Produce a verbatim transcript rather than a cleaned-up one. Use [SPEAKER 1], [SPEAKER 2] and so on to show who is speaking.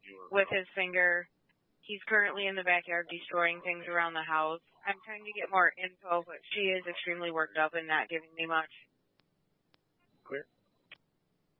[SPEAKER 1] with his finger. He's currently in the backyard destroying things around the house. I'm trying to get more info, but she is extremely worked up and not giving me much.
[SPEAKER 2] Clear.